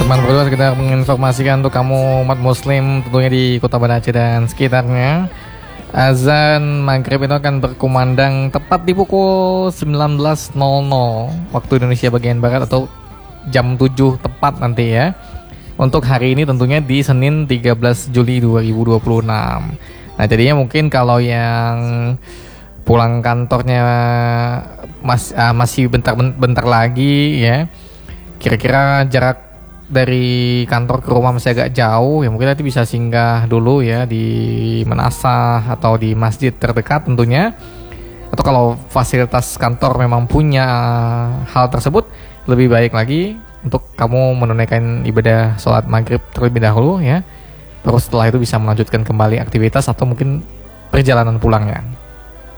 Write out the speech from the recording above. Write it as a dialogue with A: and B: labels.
A: Teman berdua sekedar menginformasikan untuk kamu umat muslim tentunya di Kota Banda Aceh dan sekitarnya, azan maghrib itu akan berkumandang tepat di pukul 19.00 waktu Indonesia bagian Barat atau jam 7 tepat nanti ya. Untuk hari ini tentunya di Senin 13 Juli 2026. Nah jadinya mungkin kalau yang pulang kantornya masih bentar lagi ya, kira-kira jarak dari kantor ke rumah masih agak jauh ya, mungkin nanti bisa singgah dulu ya di Menasah atau di masjid terdekat tentunya. Atau kalau fasilitas kantor memang punya hal tersebut, lebih baik lagi untuk kamu menunaikan ibadah sholat maghrib terlebih dahulu ya, terus setelah itu bisa melanjutkan kembali aktivitas atau mungkin perjalanan pulangnya.